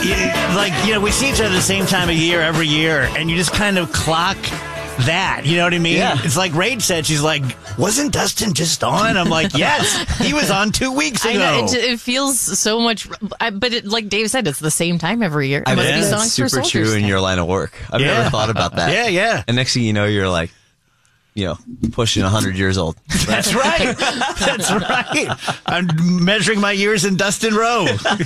we see each other the same time of year every year, and you just kind of clock that. You know what I mean? Yeah. It's like Rach said. She's like, wasn't Dustin just on? I'm like, yes, he was on 2 weeks ago. I know, it feels so much, but like Dave said, it's the same time every year. I It mean, must be that's Songs for super Soldiers true in time. your line of work. I've never thought about that. Yeah. And next thing you know, you're like, pushing 100 years old. That's right. That's right. I'm measuring my years in Dustin Rowe.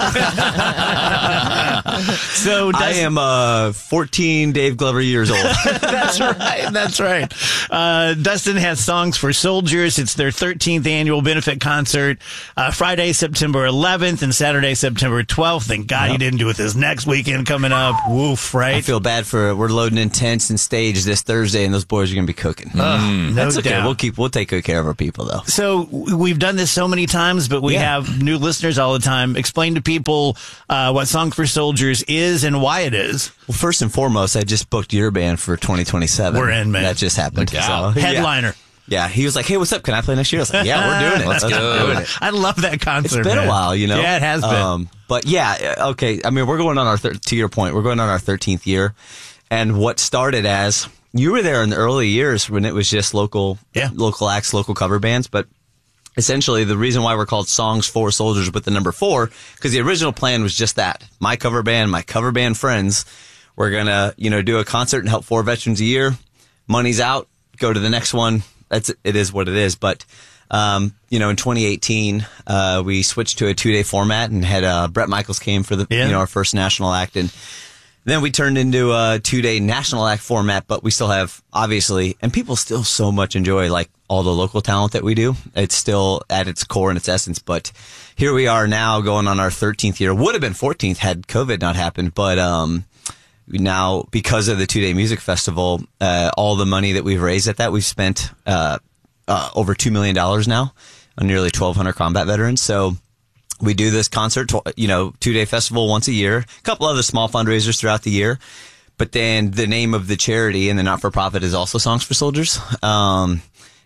So I am 14 Dave Glover years old. That's right. That's right. Dustin has Songs for Soldiers. It's their 13th annual benefit concert. Friday, September 11th and Saturday, September 12th. Thank God he didn't do it this next weekend coming up. Woof, right? I feel bad we're loading in tents and stage this Thursday, and those boys are going to be cooking. That's okay. doubt. We'll take good care of our people, though. So we've done this so many times, but we have new listeners all the time. Explain to people what Songs for Soldiers is and why it is. Well, first and foremost, I just booked your band for 2027. We're in, man. That just happened. Look out. So, Headliner. Yeah, he was like, "Hey, what's up? Can I play next year?" I was like, "Yeah, we're doing it. Let's go." Doing it. I love that concert. It's been man. a while, Yeah, it has been. But yeah, okay. I mean, we're going on to your point, we're going on our 13th year, and what started as you were there in the early years when it was just local acts, local cover bands, but essentially the reason why we're called Songs for Soldiers with the number 4, because the original plan was just that. My cover band friends, we're gonna do a concert and help 4 veterans a year. Money's out, go to the next one. It is what it is. But in 2018, we switched to a 2-day format and had Bret Michaels came for the our first national act, and then we turned into a 2-day national act format. But we still have, obviously, and people still so much enjoy like all the local talent that we do. It's still at its core and its essence. But here we are now going on our 13th year. Would have been 14th had COVID not happened, but now, because of the 2-day music festival, all the money that we've raised at that, we've spent over $2 million now on nearly 1,200 combat veterans. So we do this concert, 2-day festival once a year, a couple other small fundraisers throughout the year. But then the name of the charity and the not-for-profit is also Songs for Soldiers. And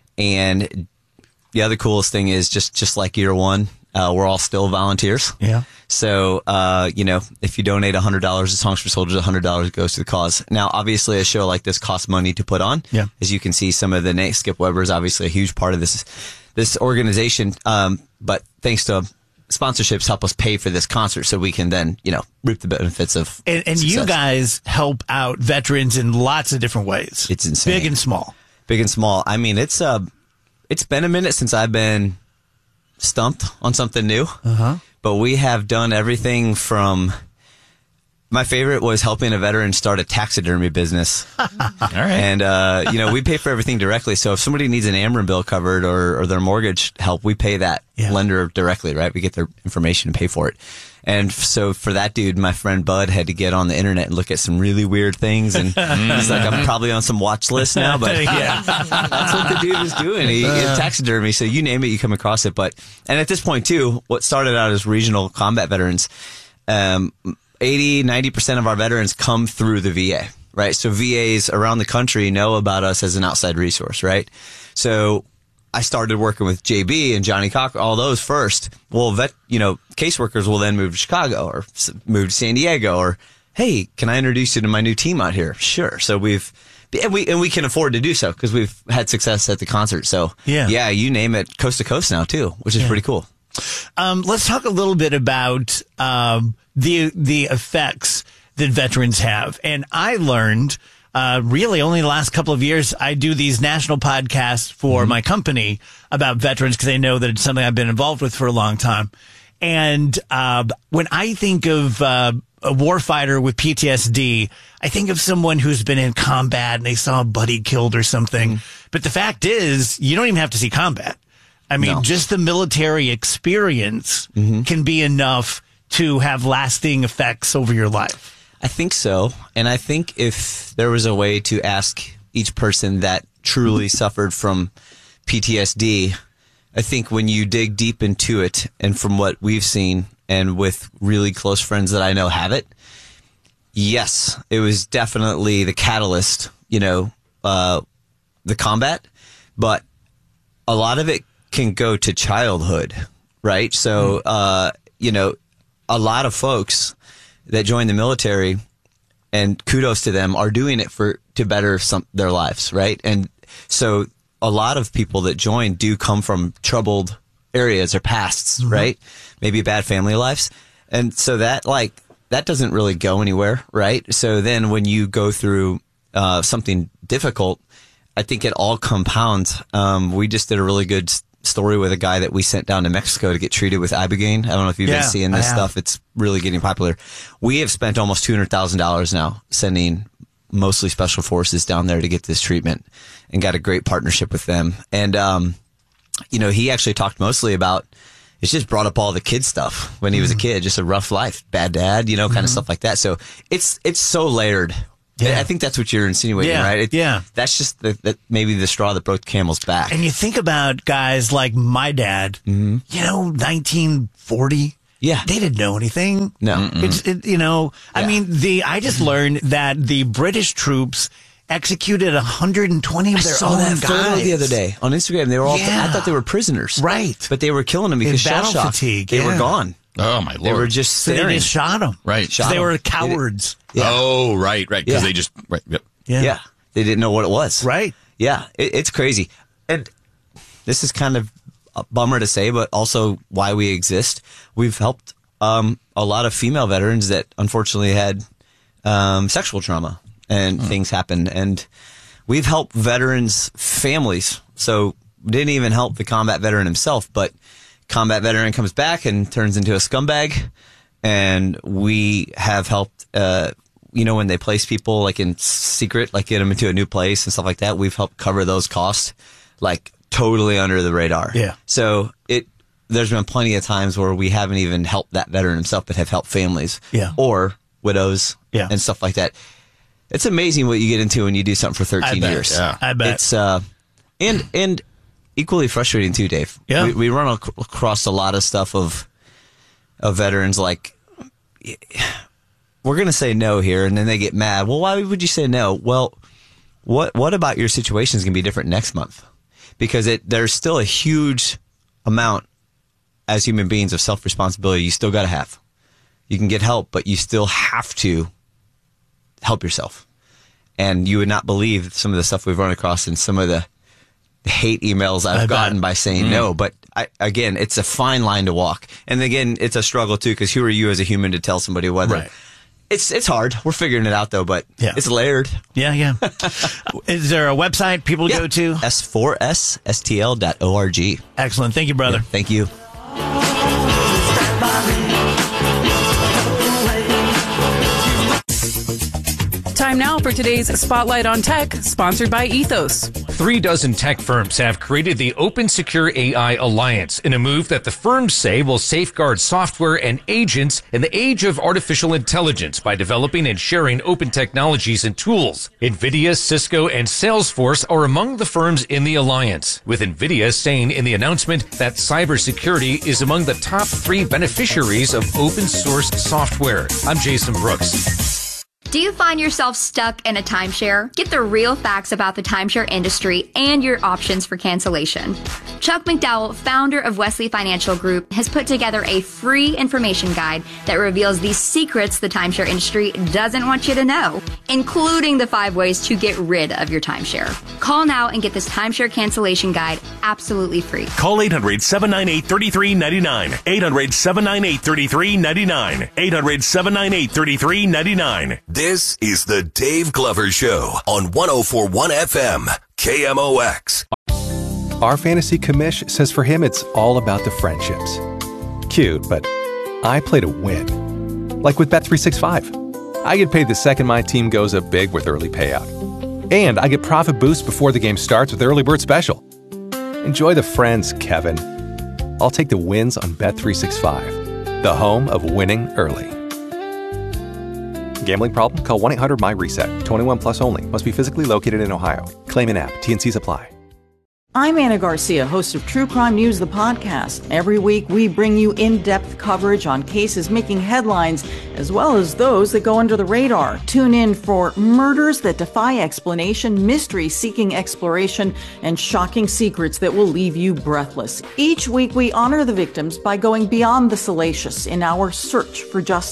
the other coolest thing is just like year one, we're all still volunteers. Yeah. So, if you donate $100 to Songs for Soldiers, $100 goes to the cause. Now, obviously, a show like this costs money to put on. Yeah. As you can see, some of the names, Skip Weber is obviously a huge part of this organization. But thanks to sponsorships help us pay for this concert so we can then, reap the benefits of And success. you guys help out veterans in lots of different ways. It's insane. Big and small. Big and small. I mean, it's been a minute since I've been stumped on something new. But we have done everything from, my favorite was helping a veteran start a taxidermy business. All right. And, we pay for everything directly. So if somebody needs an Ameren bill covered or their mortgage help, we pay that lender directly, right? We get their information and pay for it. And so for that dude, my friend Bud had to get on the internet and look at some really weird things. And he's like, I'm probably on some watch list now, but that's what the dude was doing. He taxidermy. So you name it, you come across it. And at this point too, what started out as regional combat veterans, 80-90% of our veterans come through the VA, right? So VAs around the country know about us as an outside resource, right? So I started working with JB and Johnny Cocker, all those first. Well, caseworkers will then move to Chicago or move to San Diego, or, hey, can I introduce you to my new team out here? Sure. So we can afford to do so because we've had success at the concert. So you name it, coast to coast now too, which is pretty cool. Let's talk a little bit about the effects that veterans have. And I learned really only the last couple of years, I do these national podcasts for my company about veterans because they know that it's something I've been involved with for a long time. And when I think of a warfighter with PTSD, I think of someone who's been in combat and they saw a buddy killed or something. But the fact is, you don't even have to see combat. I mean, just the military experience can be enough to have lasting effects over your life. I think so. And I think if there was a way to ask each person that truly suffered from PTSD, I think when you dig deep into it, and from what we've seen and with really close friends that I know have it, yes, it was definitely the catalyst, the combat, but a lot of it can go to childhood, right? So, a lot of folks that join the military, and kudos to them, are doing it to better their lives, right? And so a lot of people that join do come from troubled areas or pasts, right? Maybe bad family lives. And so that doesn't really go anywhere, right? So then when you go through something difficult, I think it all compounds. We just did a really good story with a guy that we sent down to Mexico to get treated with Ibogaine. I don't know if you've been seeing this stuff. It's really getting popular. We have spent almost $200,000 now sending mostly special forces down there to get this treatment, and got a great partnership with them. And, he actually talked mostly about, it's just brought up all the kid stuff when he was a kid, just a rough life, bad dad, kind of stuff like that. So it's so layered. Yeah. I think that's what you're insinuating, right? That's just maybe the straw that broke the camel's back. And you think about guys like my dad, 1940. Yeah. They didn't know anything. No. I mean, I just learned that the British troops executed 120 of their own guys. I saw that photo the other day on Instagram. They were all, I thought they were prisoners. Right. But they were killing them because shell shock. Fatigue. They were gone. Oh, my Lord. They were just staring. So they just shot them. Right. They were cowards. Oh, right. Because they just, yep. Yeah. They didn't know what it was. Right. Yeah. It's crazy. And this is kind of a bummer to say, but also why we exist. We've helped a lot of female veterans that unfortunately had sexual trauma and things happen. And we've helped veterans' families. So we didn't even help the combat veteran himself, but combat veteran comes back and turns into a scumbag. And we have helped, when they place people like in secret, like get them into a new place and stuff like that, we've helped cover those costs like totally under the radar. Yeah. So there's been plenty of times where we haven't even helped that veteran himself, but have helped families or widows and stuff like that. It's amazing what you get into when you do something for 13 years. Yeah. I bet. It's, and equally frustrating too, Dave. Yeah. We run across a lot of stuff of veterans like, we're going to say no here, and then they get mad. Well, why would you say no? Well, what about your situation is going to be different next month? Because there's still a huge amount as human beings of self-responsibility you still got to have. You can get help, but you still have to help yourself. And you would not believe some of the stuff we've run across and some of the hate emails I've gotten by saying no. But again, it's a fine line to walk. And again, it's a struggle too, because who are you as a human to tell somebody whether... Right. It's hard. We're figuring it out though, but it's layered. Yeah. Is there a website people go to? S4SSTL.org. Excellent. Thank you, brother. Yeah, thank you. Time now for today's Spotlight on Tech, sponsored by Ethos. 36 tech firms have created the Open Secure AI Alliance in a move that the firms say will safeguard software and agents in the age of artificial intelligence by developing and sharing open technologies and tools. NVIDIA, Cisco, and Salesforce are among the firms in the alliance, with NVIDIA saying in the announcement that cybersecurity is among the top 3 beneficiaries of open source software. I'm Jason Brooks. Do you find yourself stuck in a timeshare? Get the real facts about the timeshare industry and your options for cancellation. Chuck McDowell, founder of Wesley Financial Group, has put together a free information guide that reveals the secrets the timeshare industry doesn't want you to know, including the 5 ways to get rid of your timeshare. Call now and get this timeshare cancellation guide absolutely free. Call 800-798-3399. 800-798-3399. 800-798-3399. This is the Dave Glover Show on 104.1 FM, KMOX. Our fantasy commish says for him it's all about the friendships. Cute, but I play to win. Like with Bet365. I get paid the second my team goes up big with early payout. And I get profit boost before the game starts with Early Bird Special. Enjoy the friends, Kevin. I'll take the wins on Bet365, the home of winning early. Gambling problem? Call 1-800-MY-RESET. 21 plus only. Must be physically located in Ohio. Claim an app. T&Cs apply. I'm Anna Garcia, host of True Crime News, the podcast. Every week, we bring you in-depth coverage on cases making headlines, as well as those that go under the radar. Tune in for murders that defy explanation, mysteries seeking exploration, and shocking secrets that will leave you breathless. Each week, we honor the victims by going beyond the salacious in our search for justice.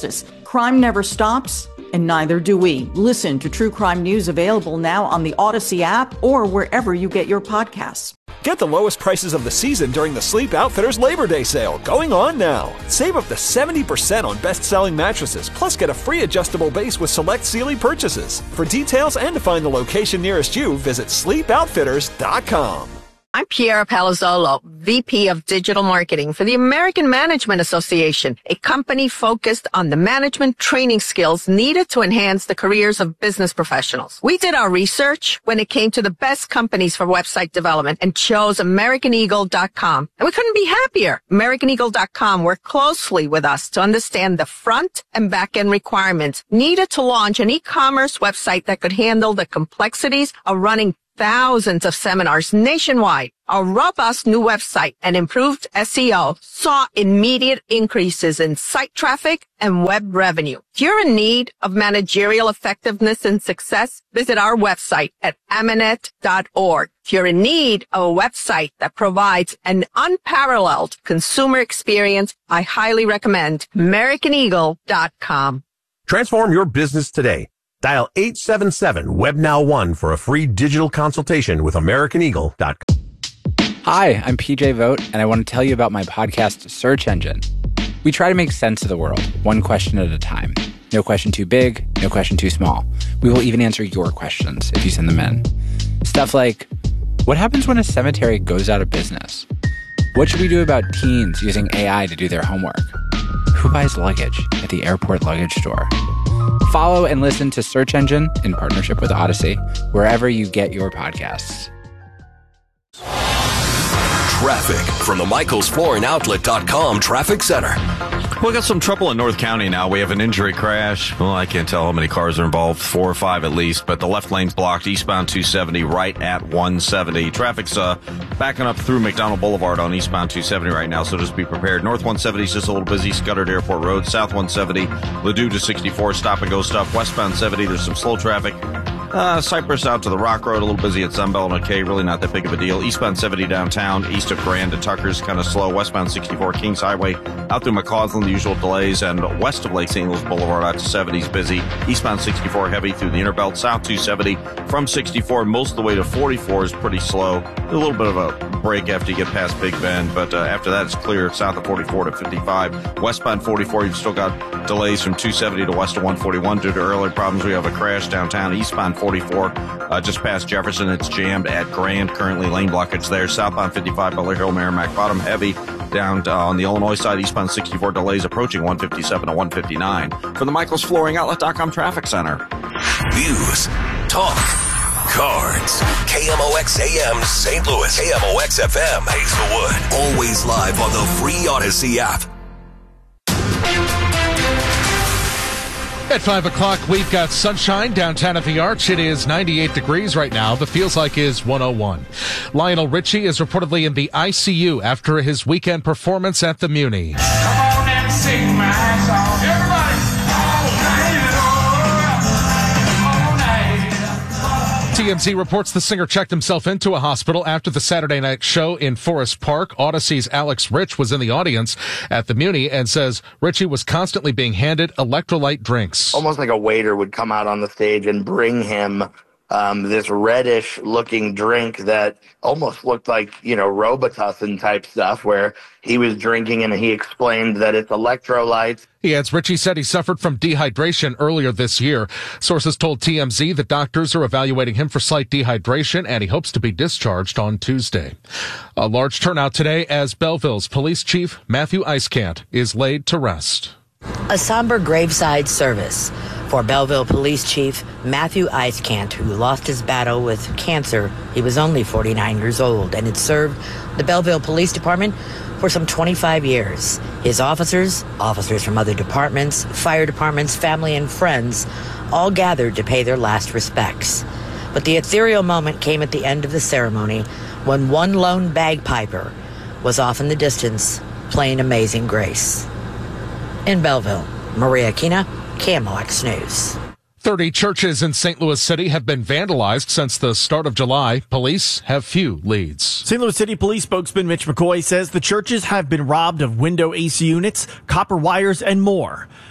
Crime never stops, and neither do we. Listen to True Crime News available now on the Odyssey app or wherever you get your podcasts. Get the lowest prices of the season during the Sleep Outfitters Labor Day sale, going on now. Save up to 70% on best-selling mattresses, plus get a free adjustable base with select Sealy purchases. For details and to find the location nearest you, visit sleepoutfitters.com. I'm Piera Palazzolo, VP of Digital Marketing for the American Management Association, a company focused on the management training skills needed to enhance the careers of business professionals. We did our research when it came to the best companies for website development and chose AmericanEagle.com. And we couldn't be happier. AmericanEagle.com worked closely with us to understand the front and back end requirements needed to launch an e-commerce website that could handle the complexities of running thousands of seminars nationwide. Our robust new website and improved SEO saw immediate increases in site traffic and web revenue. If you're in need of managerial effectiveness and success, visit our website at Amanet.org. If you're in need of a website that provides an unparalleled consumer experience, I highly recommend AmericanEagle.com. Transform your business today. Dial 877-WebNow1 for a free digital consultation with AmericanEagle.com. Hi, I'm PJ Vogt, and I want to tell you about my podcast, Search Engine. We try to make sense of the world, one question at a time. No question too big, no question too small. We will even answer your questions if you send them in. Stuff like, what happens when a cemetery goes out of business? What should we do about teens using AI to do their homework? Who buys luggage at the airport luggage store? Follow and listen to Search Engine in partnership with Odyssey, wherever you get your podcasts. Traffic from the MichaelsFlooringOutlet.com Traffic Center. We got some trouble in North County now. We have an injury crash. Well, I can't tell how many cars are involved, 4 or 5 at least, but the left lane's blocked eastbound 270 right at 170. Traffic's backing up through McDonald Boulevard on eastbound 270 right now, so just be prepared. North 170 is just a little busy, Scudder Airport Road. South 170, Ladue to 64, stop and go stuff. Westbound 70, there's some slow traffic. Cypress out to the Rock Road, a little busy at Sunbelt and McKay, really not that big of a deal. Eastbound 70 downtown, east of Grand to Tucker's kind of slow. Westbound 64 Kings Highway out through McCausland, the usual delays, and west of Lake St. Louis Boulevard out to 70 is busy. Eastbound 64 heavy through the Interbelt. South 270 from 64 most of the way to 44 is pretty slow. A little bit of a break after you get past Big Bend, but after that it's clear south of 44 to 55. Westbound 44, you've still got delays from 270 to west of 141 due to earlier problems. We have a crash downtown. Eastbound 44 just past Jefferson, it's jammed at Grand. Currently lane blockage there. Southbound 55 Butler Hill, Merrimack Bottom heavy down on the Illinois side. Eastbound 64 delays approaching 157 to 159. From the MichaelsFlooringOutlet.com Traffic Center. News, talk, cards. KMOX AM St. Louis, KMOX FM Hazelwood. Always live on the free Odyssey app. At 5 o'clock, we've got sunshine downtown at the Arch. It is 98 degrees right now. The feels like is 101. Lionel Richie is reportedly in the ICU after his weekend performance at the Muni. Come on and sing my song. Everybody. TMZ reports the singer checked himself into a hospital after the Saturday night show in Forest Park. Odyssey's Alex Rich was in the audience at the Muni and says Richie was constantly being handed electrolyte drinks. Almost like a waiter would come out on the stage and bring him this reddish looking drink that almost looked like, Robitussin type stuff, where he was drinking and he explained that it's electrolytes. He adds Richie said he suffered from dehydration earlier this year. Sources told TMZ that doctors are evaluating him for slight dehydration and he hopes to be discharged on Tuesday. A large turnout today as Belleville's police chief Matthew Eiskant is laid to rest. A somber graveside service for Belleville Police Chief Matthew Eiskant, who lost his battle with cancer. He was only 49 years old and had served the Belleville Police Department for some 25 years. His officers from other departments, fire departments, family, and friends all gathered to pay their last respects. But the ethereal moment came at the end of the ceremony when one lone bagpiper was off in the distance playing Amazing Grace. In Belleville, Maria Kina, KMOX News. 30 churches in St. Louis City have been vandalized since the start of July. Police have few leads. St. Louis City Police spokesman Mitch McCoy says the churches have been robbed of window AC units, copper wires, and more.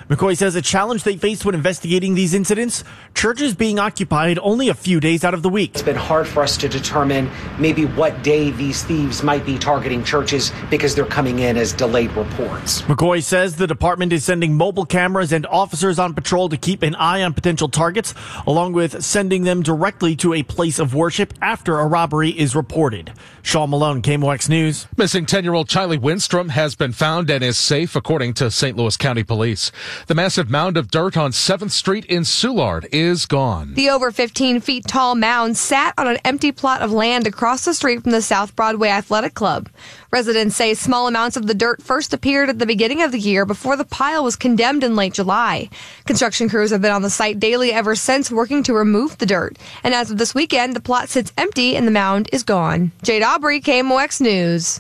McCoy says a challenge they faced when investigating these incidents, churches being occupied only a few days out of the week. It's been hard for us to determine maybe what day these thieves might be targeting churches because they're coming in as delayed reports. McCoy says the department is sending mobile cameras and officers on patrol to keep an eye on potential targets, along with sending them directly to a place of worship after a robbery is reported. Sean Malone, KMOX News. Missing 10-year-old Charlie Winstrom has been found and is safe, according to St. Louis County Police. The massive mound of dirt on 7th Street in Soulard is gone. The over 15 feet tall mound sat on an empty plot of land across the street from the South Broadway Athletic Club. Residents say small amounts of the dirt first appeared at the beginning of the year before the pile was condemned in late July. Construction crews have been on the site daily ever since, working to remove the dirt. And as of this weekend, the plot sits empty and the mound is gone. Jade Aubrey, KMOX News.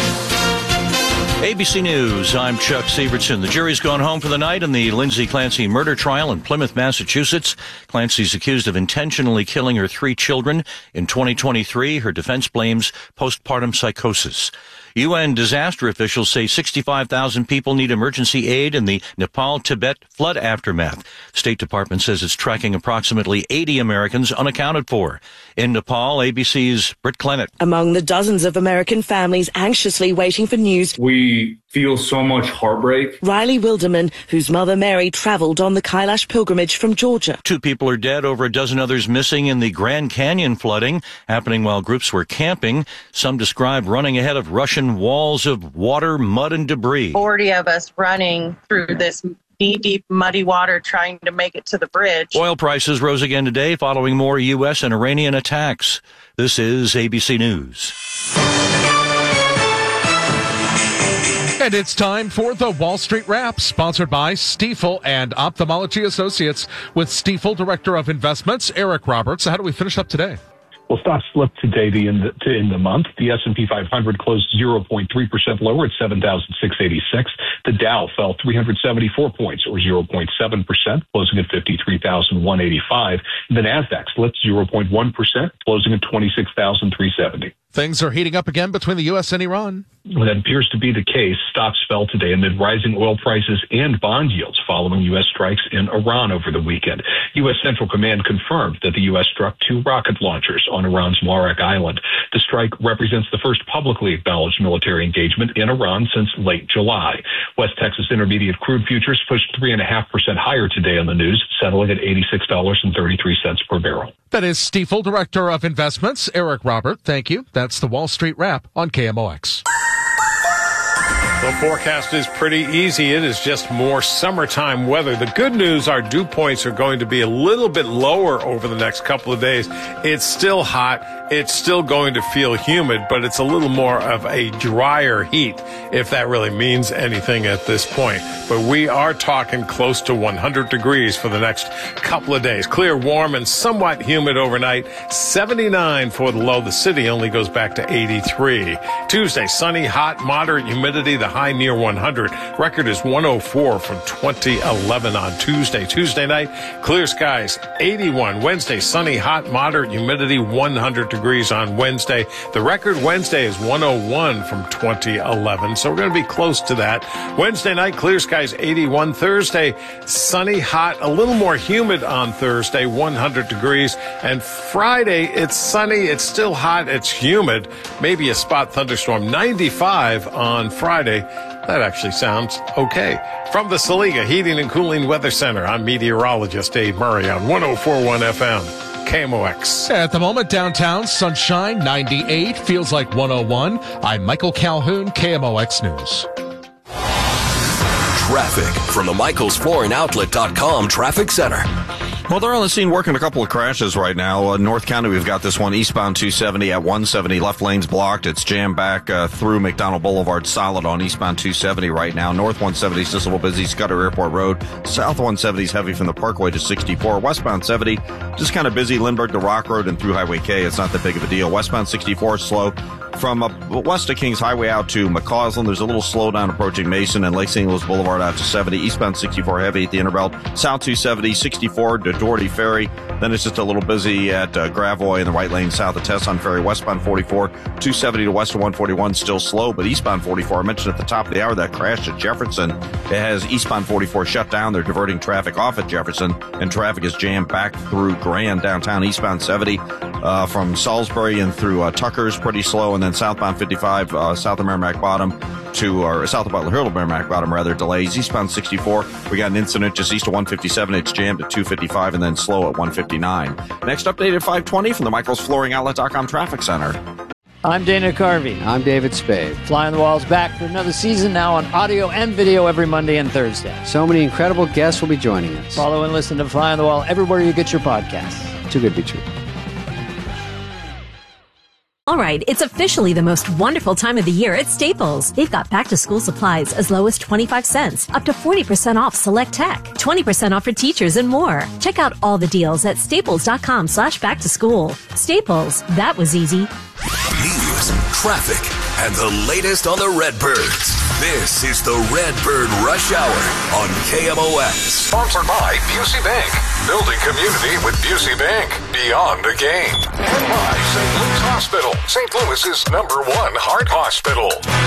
ABC News, I'm Chuck Sievertson. The jury's gone home for the night in the Lindsay Clancy murder trial in Plymouth, Massachusetts. Clancy's accused of intentionally killing her 3 children. In 2023, her defense blames postpartum psychosis. UN disaster officials say 65,000 people need emergency aid in the Nepal-Tibet flood aftermath. State Department says it's tracking approximately 80 Americans unaccounted for. In Nepal, ABC's Britt Clennett. Among the dozens of American families anxiously waiting for news, we feel so much heartbreak. Riley Wilderman, whose mother Mary traveled on the Kailash pilgrimage from Georgia. 2 people are dead, over a dozen others missing in the Grand Canyon flooding, happening while groups were camping. Some describe running ahead of Russian walls of water, mud, and debris. 40 of us running through this knee-deep, muddy water trying to make it to the bridge. Oil prices rose again today following more U.S. and Iranian attacks. This is ABC News. And it's time for the Wall Street Wrap, sponsored by Stifel and Ophthalmology Associates, with Stifel Director of Investments, Eric Roberts. How do we finish up today? Well, stocks slipped today to end the month. The S&P 500 closed 0.3% lower at 7,686. The Dow fell 374 points, or 0.7%, closing at 53,185. The Nasdaq slipped 0.1%, closing at 26,370. Things are heating up again between the U.S. and Iran. Well, that appears to be the case. Stocks fell today amid rising oil prices and bond yields following U.S. strikes in Iran over the weekend. U.S. Central Command confirmed that the U.S. struck 2 rocket launchers on Iran's Mubarak Island. The strike represents the first publicly acknowledged military engagement in Iran since late July. West Texas Intermediate crude futures pushed 3.5% higher today on the news, settling at $86.33 per barrel. That is Stifel Director of Investments, Eric Robert. Thank you. That's the Wall Street Wrap on KMOX. The forecast is pretty easy. It is just more summertime weather. The good news, our dew points are going to be a little bit lower over the next couple of days. It's still hot. It's still going to feel humid, but it's a little more of a drier heat, if that really means anything at this point. But we are talking close to 100 degrees for the next couple of days. Clear, warm, and somewhat humid overnight. 79 for the low. The city only goes back to 83. Tuesday, sunny, hot, moderate humidity. The high near 100. Record is 104 from 2011 on Tuesday. Tuesday night, clear skies, 81. Wednesday, sunny, hot, moderate humidity, 100 degrees on Wednesday. The record Wednesday is 101 from 2011, so we're going to be close to that. Wednesday night, clear skies, 81. Thursday, sunny, hot, a little more humid on Thursday, 100 degrees. And Friday, it's sunny, it's still hot, it's humid, maybe a spot thunderstorm, 95 on Friday. That actually sounds okay. From the Saliga Heating and Cooling Weather Center, I'm meteorologist Dave Murray on 104.1 FM, KMOX. At the moment, downtown, sunshine, 98, feels like 101. I'm Michael Calhoun, KMOX News. Traffic from the MichaelsFlooringOutlet.com Traffic Center. Well, they're on the scene working a couple of crashes right now. North County, we've got this one eastbound 270 at 170. Left lane's blocked. It's jammed back through McDonald Boulevard, solid on eastbound 270 right now. North 170 is just a little busy. Scudder Airport Road. South 170 is heavy from the Parkway to 64. Westbound 70, just kind of busy. Lindbergh to Rock Road and through Highway K. It's not that big of a deal. Westbound 64 slow. From west of Kings Highway out to McCausland, there's a little slowdown approaching Mason and Lake St. Louis Boulevard out to 70. Eastbound 64 heavy at the Interbelt. South 270, 64 to Doherty Ferry. Then it's just a little busy at Gravois in the right lane south of Tesson Ferry. Westbound 44, 270 to west of 141, still slow. But eastbound 44, I mentioned at the top of the hour that crash at Jefferson. It has eastbound 44 shut down. They're diverting traffic off at Jefferson, and traffic is jammed back through Grand downtown. Eastbound 70 from Salisbury and through Tucker's pretty slow, and then southbound 55 south of Merrimack Bottom or south of Butler Hill to Merrimack Bottom, rather, delays. Eastbound 64, we got an incident just east of 157. It's jammed at 255 and then slow at 159. Next update at 520 from the MichaelsFlooringOutlet.com Traffic Center. I'm Dana Carvey. I'm David Spade. Fly on the Wall's back for another season now on audio and video every Monday and Thursday. So many incredible guests will be joining us. Follow and listen to Fly on the Wall everywhere you get your podcasts. Too good to be true. All right, it's officially the most wonderful time of the year at Staples. They've got back-to-school supplies as low as 25 cents, up to 40% off select tech, 20% off for teachers, and more. Check out all the deals at staples.com/back-to-school. Staples, that was easy. News, traffic, and the latest on the Redbirds. This is the Redbird Rush Hour on KMOX. Sponsored by Busey Bank. Building community with Busey Bank. Beyond the game. And by St. Louis Hospital. St. Louis's #1 heart hospital.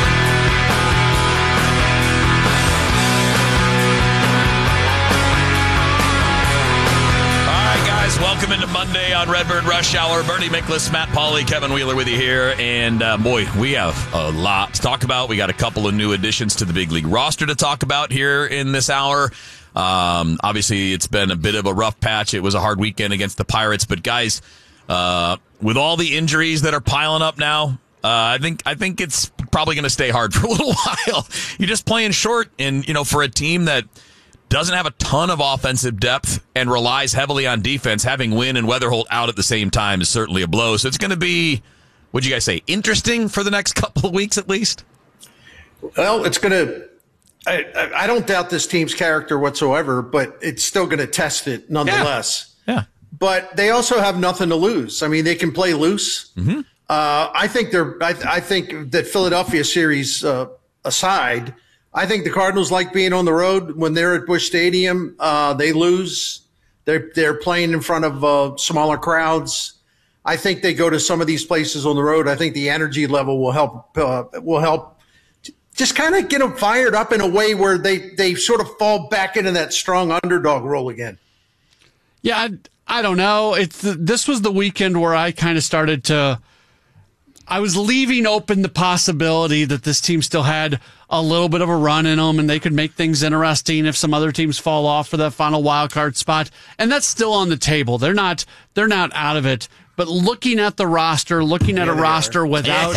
Welcome into Monday on Redbird Rush Hour. Bernie Miklasz, Matt Pauley, Kevin Wheeler with you here. And boy, we have a lot to talk about. We got a couple of new additions to the big league roster to talk about here in this hour. Obviously, it's been a bit of a rough patch. It was a hard weekend against the Pirates. But guys, with all the injuries that are piling up now, I think it's probably going to stay hard for a little while. You're just playing short, and for a team that doesn't have a ton of offensive depth and relies heavily on defense, having Wynn and Weatherholt out at the same time is certainly a blow. So it's going to be, what'd you guys say, interesting for the next couple of weeks at least? Well, it's going to, I don't doubt this team's character whatsoever, but it's still going to test it nonetheless. Yeah. But they also have nothing to lose. I mean, they can play loose. Mm-hmm. I think that Philadelphia series aside, I think the Cardinals like being on the road when they're at Busch Stadium. They lose. They're playing in front of smaller crowds. I think they go to some of these places on the road. I think the energy level will help just kind of get them fired up in a way where they sort of fall back into that strong underdog role again. Yeah, I don't know. This was the weekend where I kind of started to. I was leaving open the possibility that this team still had a little bit of a run in them and they could make things interesting if some other teams fall off for that final wild card spot. And that's still on the table. They're not out of it. But looking at the roster, looking at a roster without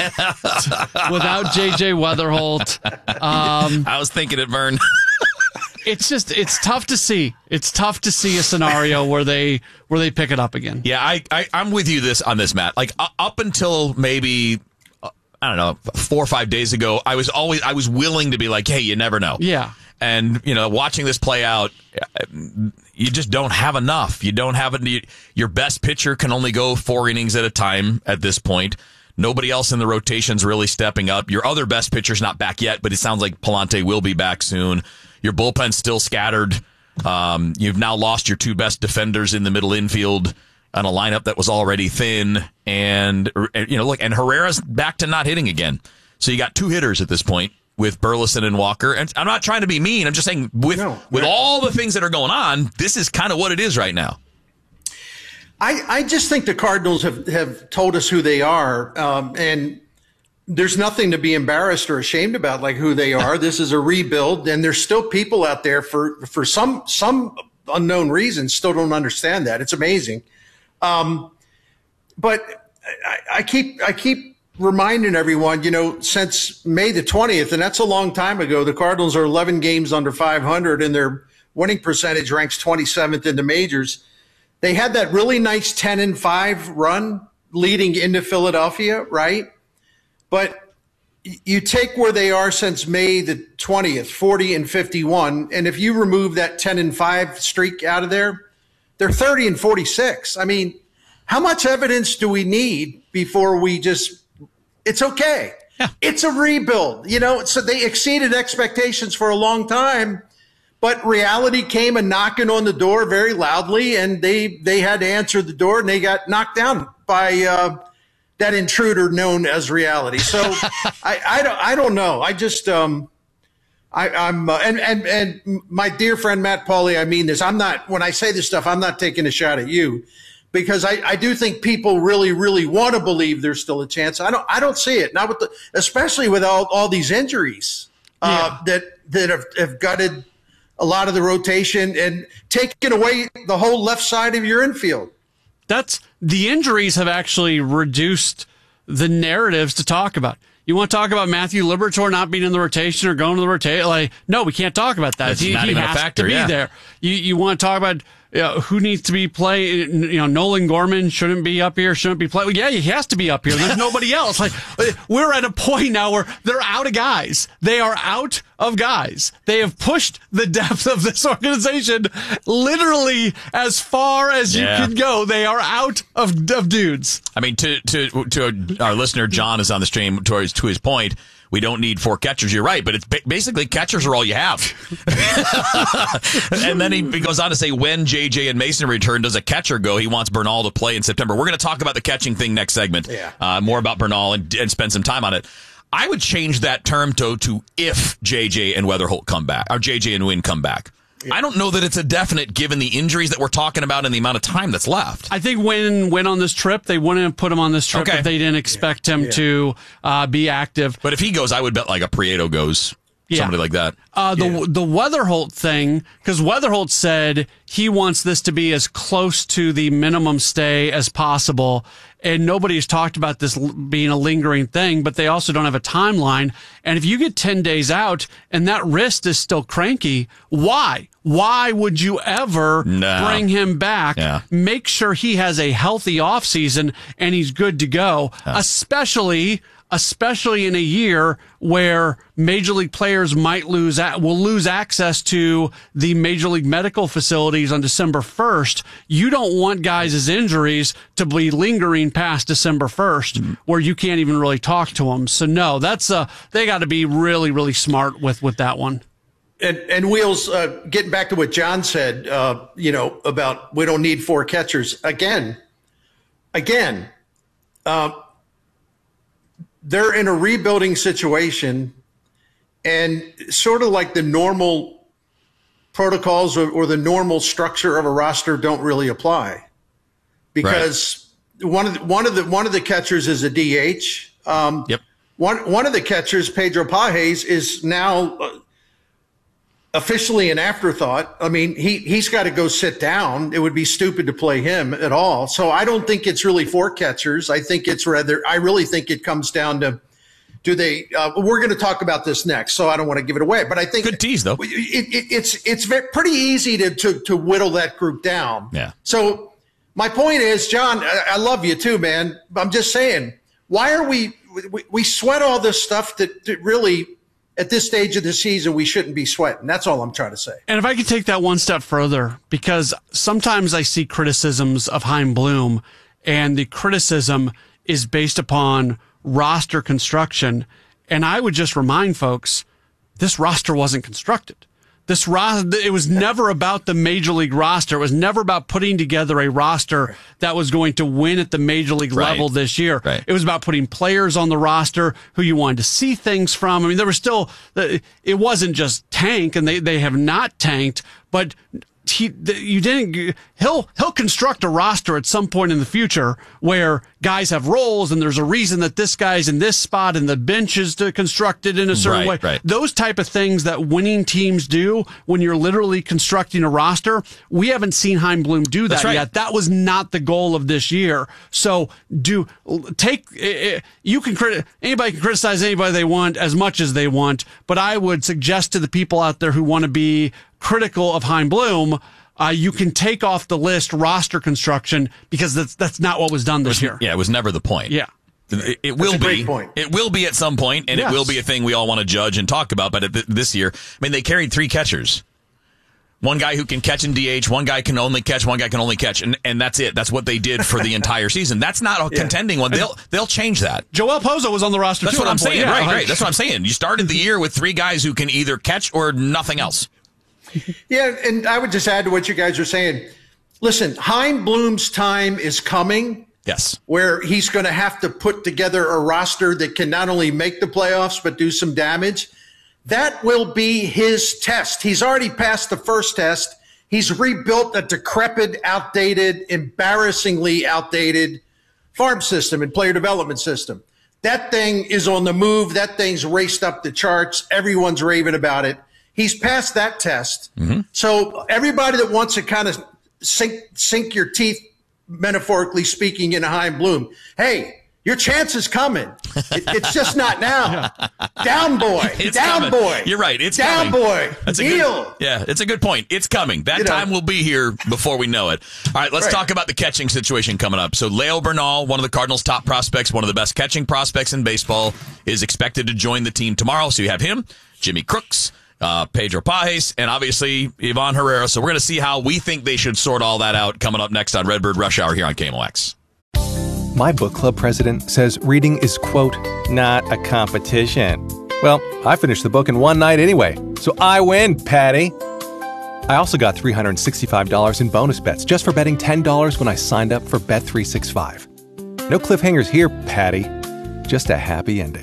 JJ Weatherholt. I was thinking it, Vern. It's tough to see. It's tough to see a scenario where they pick it up again. Yeah, I'm with you on this, Matt. Like up until maybe I don't know 4 or 5 days ago, I was willing to be like, hey, you never know. Yeah. And watching this play out, you just don't have enough. You don't have it. Your best pitcher can only go 4 innings at a time at this point. Nobody else in the rotation's really stepping up. Your other best pitcher's not back yet, but it sounds like Palante will be back soon. Your bullpen's still scattered. You've now lost your 2 best defenders in the middle infield on a lineup that was already thin. And, look, and Herrera's back to not hitting again. So you got 2 hitters at this point with Burleson and Walker. And I'm not trying to be mean. I'm just saying with all the things that are going on, this is kind of what it is right now. I just think the Cardinals have told us who they are. And there's nothing to be embarrassed or ashamed about, like who they are. This is a rebuild, and there's still people out there for some unknown reason still don't understand that. It's amazing. But I keep reminding everyone, since May the 20th, and that's a long time ago, the Cardinals are 11 games under 500, and their winning percentage ranks 27th in the majors. They had that really nice 10-5 run leading into Philadelphia, right? But you take where they are since May the 20th, 40-51, and if you remove that 10-5 streak out of there, they're 30-46. I mean, how much evidence do we need before we just It's okay. Yeah. It's a rebuild, so they exceeded expectations for a long time, but reality came a-knocking on the door very loudly, and they had to answer the door, and they got knocked down by that intruder known as reality. So I don't know. I just I'm and my dear friend Matt Pauley, I mean this. I'm not, when I say this stuff, I'm not taking a shot at you, because I do think people really, really want to believe there's still a chance. I don't see it. Not with especially with all these injuries that have gutted a lot of the rotation and taken away the whole left side of your infield. The injuries have actually reduced the narratives to talk about. You want to talk about Matthew Liberatore not being in the rotation or going to the rotation? No, we can't talk about that. It's not even a factor. To be there. You want to talk about who needs to be playing? Nolan Gorman shouldn't be up here. Shouldn't be playing. Well, yeah, he has to be up here. There's nobody else. We're at a point now where they're out of guys. They are out of guys. They have pushed the depth of this organization literally as far as you can go. They are out of dudes. I mean, to our listener, John is on the stream. To his point, we don't need 4 catchers. You're right, but it's basically catchers are all you have. And then he goes on to say, when JJ and Mason return, does a catcher go? He wants Bernal to play in September. We're going to talk about the catching thing next segment. Yeah. More about Bernal and spend some time on it. I would change that term to if JJ and Weatherholt come back, or JJ and Wynn come back. Yeah. I don't know that it's a definite given the injuries that we're talking about and the amount of time that's left. I think when on this trip, they wouldn't have put him on this trip if they didn't expect him to be active. But if he goes, I would bet like a Prieto goes. Somebody like that. The Weatherholt thing, because Weatherholt said he wants this to be as close to the minimum stay as possible, and nobody's talked about this being a lingering thing, but they also don't have a timeline. And if you get 10 days out and that wrist is still cranky, why? Why would you ever bring him back? Yeah. Make sure he has a healthy offseason and he's good to go, especially in a year where major league players will lose access to the major league medical facilities on December 1st. You don't want guys' injuries to be lingering past December 1st where you can't even really talk to them. So no, they got to be really, really smart with that one. And Wheels, getting back to what John said, about we don't need 4 catchers again, they're in a rebuilding situation, and sort of like the normal protocols or the normal structure of a roster don't really apply, because one of the catchers is a DH. One of the catchers, Pedro Pages, is now officially an afterthought. I mean, he's got to go sit down. It would be stupid to play him at all. So I don't think it's really 4 catchers. I really think it comes down to, we're going to talk about this next, so I don't want to give it away, but I think good tease though. It's pretty easy to whittle that group down. Yeah. So my point is, John, I love you too, man. I'm just saying, why are we sweat all this stuff that really, at this stage of the season, we shouldn't be sweating. That's all I'm trying to say. And if I could take that one step further, because sometimes I see criticisms of Chaim Bloom, and the criticism is based upon roster construction. And I would just remind folks, this roster wasn't constructed. It was never about the major league roster. It was never about putting together a roster that was going to win at the major league level this year. Right. It was about putting players on the roster who you wanted to see things from. I mean, there was still, it wasn't just tank, and they have not tanked, but he'll construct a roster at some point in the future where guys have roles, and there's a reason that this guy's in this spot and the bench is constructed in a certain way. Right. Those type of things that winning teams do when you're literally constructing a roster, we haven't seen Chaim Bloom do that yet. That was not the goal of this year. So anybody can criticize anybody they want as much as they want, but I would suggest to the people out there who want to be critical of Chaim Bloom, you can take off the list roster construction, because that's not what was done this year. Yeah, it was never the point. Yeah. It will be. It will be at some point, and it will be a thing we all want to judge and talk about. But this year, I mean, they carried 3 catchers. One guy who can catch and DH, one guy can only catch, and that's it. That's what they did for the entire season. That's not a contending one. They'll change that. Joel Pozo was on the roster, that's too. That's what I'm saying. Yeah, right. That's what I'm saying. You started the year with 3 guys who can either catch or nothing else. Yeah, and I would just add to what you guys are saying. Listen, Chaim Bloom's time is coming. Yes. Where he's going to have to put together a roster that can not only make the playoffs, but do some damage. That will be his test. He's already passed the first test. He's rebuilt a decrepit, outdated, embarrassingly outdated farm system and player development system. That thing is on the move. That thing's raced up the charts. Everyone's raving about it. He's passed that test. Mm-hmm. So everybody that wants to kind of sink your teeth, metaphorically speaking, in Chaim Bloom, hey, your chance is coming. It's just not now. Down boy. It's down coming. boy. You're right. It's down coming. boy. That's Kneel. It's a good point. It's coming. That time will be here before we know it. All right, let's talk about the catching situation coming up. So Leo Bernal, one of the Cardinals' top prospects, one of the best catching prospects in baseball, is expected to join the team tomorrow. So you have him, Jimmy Crooks, Pedro Pajes, and obviously Ivan Herrera. So we're going to see how we think they should sort all that out coming up next on Redbird Rush Hour here on KMOX. My book club president says reading is, quote, not a competition. Well, I finished the book in one night anyway, so I win, Patty. I also got $365 in bonus bets just for betting $10 when I signed up for Bet365. No cliffhangers here, Patty. Just a happy ending.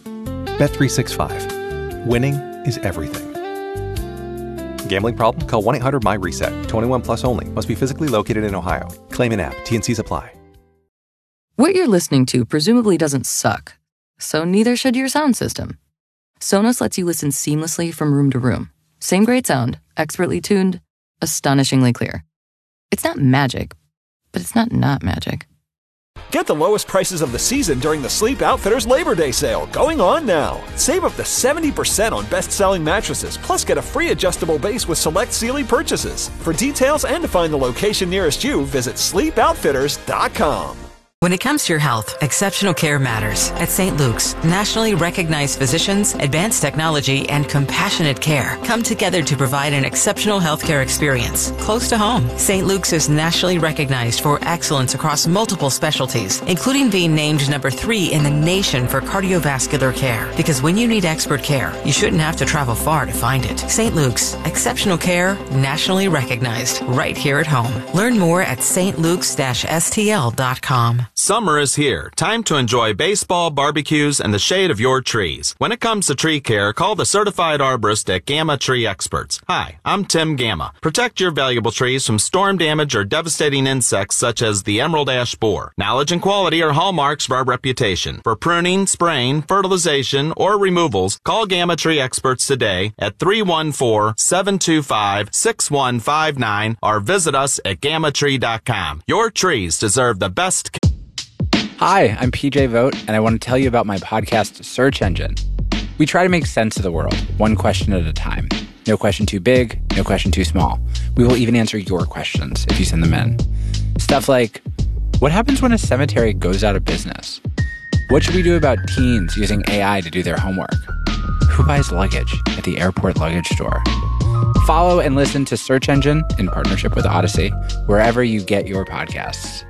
Bet365. Winning is everything. Gambling problem? Call 1-800-MY-RESET. 21 plus only. Must be physically located in Ohio. Claim in app. T&Cs apply. What you're listening to presumably doesn't suck, so neither should your sound system. Sonos lets you listen seamlessly from room to room. Same great sound, expertly tuned, astonishingly clear. It's not magic, but it's not magic. Get the lowest prices of the season during the Sleep Outfitters Labor Day sale, going on now. Save up to 70% on best-selling mattresses, plus get a free adjustable base with select Sealy purchases. For details and to find the location nearest you, visit sleepoutfitters.com. When it comes to your health, exceptional care matters. At St. Luke's, nationally recognized physicians, advanced technology, and compassionate care come together to provide an exceptional healthcare experience close to home. St. Luke's is nationally recognized for excellence across multiple specialties, including being named number 3 in the nation for cardiovascular care. Because when you need expert care, you shouldn't have to travel far to find it. St. Luke's, exceptional care, nationally recognized, right here at home. Learn more at stlukes-stl.com. Summer is here. Time to enjoy baseball, barbecues, and the shade of your trees. When it comes to tree care, call the certified arborist at Gamma Tree Experts. Hi, I'm Tim Gamma. Protect your valuable trees from storm damage or devastating insects such as the emerald ash borer. Knowledge and quality are hallmarks of our reputation. For pruning, spraying, fertilization, or removals, call Gamma Tree Experts today at 314-725-6159 or visit us at gammatree.com. Your trees deserve the best. Hi, I'm PJ Vogt, and I want to tell you about my podcast, Search Engine. We try to make sense of the world, one question at a time. No question too big, no question too small. We will even answer your questions if you send them in. Stuff like, what happens when a cemetery goes out of business? What should we do about teens using AI to do their homework? Who buys luggage at the airport luggage store? Follow and listen to Search Engine in partnership with Odyssey, wherever you get your podcasts.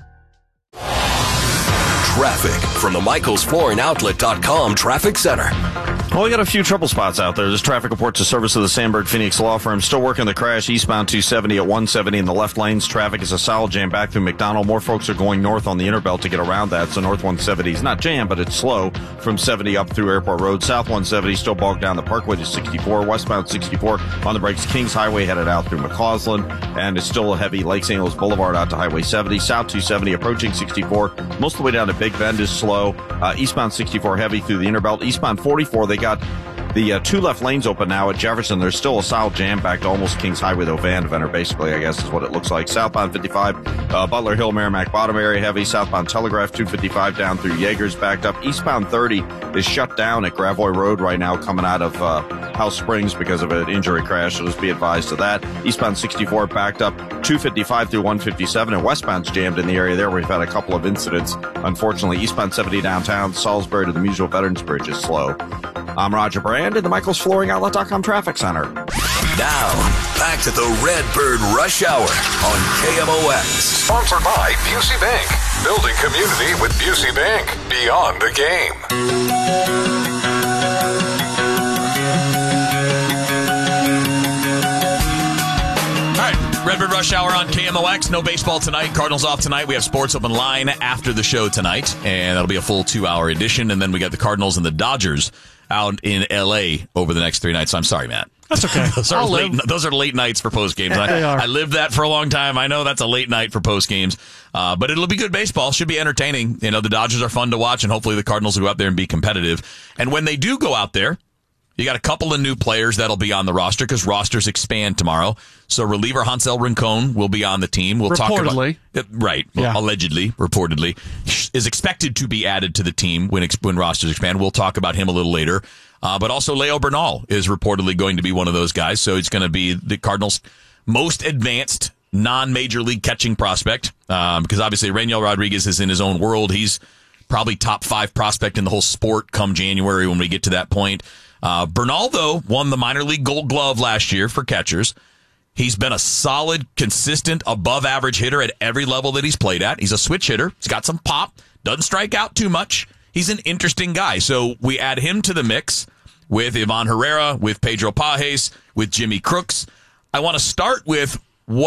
Traffic from the MichaelsFlooringOutlet.com Traffic Center. Well, we got a few trouble spots out there. There's traffic reports of service of the Sandberg Phoenix Law Firm. Still working the crash eastbound 270 at 170 in the left lanes. Traffic is a solid jam back through McDonald. More folks are going north on the Interbelt to get around that. So north 170 is not jammed, but it's slow from 70 up through Airport Road. South 170 still bogged down the Parkway to 64. Westbound 64 on the brakes. Kings Highway headed out through McCausland. And it's still a heavy Lake St. Louis Boulevard out to Highway 70. South 270 approaching 64. Most of the way down to Big Bend is slow. Eastbound 64 heavy through the Interbelt. Eastbound 44, they got the 2 left lanes open now at Jefferson. There's still a solid jam back to almost Kings Highway, though. Van Deventer, basically, I guess, is what it looks like. Southbound 55, Butler Hill, Merrimack Bottom area heavy. Southbound Telegraph 255 down through Yeager's backed up. Eastbound 30 is shut down at Gravois Road right now coming out of House Springs because of an injury crash, so just be advised of that. Eastbound 64 backed up 255 through 157, and westbound's jammed in the area there. We've had a couple of incidents. Unfortunately, eastbound 70 downtown, Salisbury to the Musial Veterans Bridge is slow. I'm Roger Brand in the MichaelsFlooringOutlet.com Traffic Center. Now, back to the Redbird Rush Hour on KMOX. Sponsored by Busey Bank. Building community with Busey Bank. Beyond the game. Redbird Rush Hour on KMOX. No baseball tonight. Cardinals off tonight. We have Sports Open Line after the show tonight, and that'll be a full 2-hour edition. And then we got the Cardinals and the Dodgers out in L.A. over the next 3 nights. I'm sorry, Matt. That's okay. Those are late nights for post games. I lived that for a long time. I know that's a late night for post games, but it'll be good baseball. Should be entertaining. You know, the Dodgers are fun to watch, and hopefully the Cardinals will go out there and be competitive. And when they do go out there, you got a couple of new players that'll be on the roster because rosters expand tomorrow. So reliever Hansel Rincon will be on the team. We'll talk about right, yeah. Allegedly, reportedly, is expected to be added to the team when rosters expand. We'll talk about him a little later. But also Leo Bernal is reportedly going to be one of those guys. So it's going to be the Cardinals' most advanced non-major league catching prospect because obviously Raniel Rodriguez is in his own world. He's probably top 5 prospect in the whole sport come January when we get to that point. Bernal, though, won the minor league Gold Glove last year for catchers. He's been a solid, consistent, above-average hitter at every level that he's played at. He's a switch hitter. He's got some pop. Doesn't strike out too much. He's an interesting guy. So we add him to the mix with Ivan Herrera, with Pedro Pages, with Jimmy Crooks. I want to start with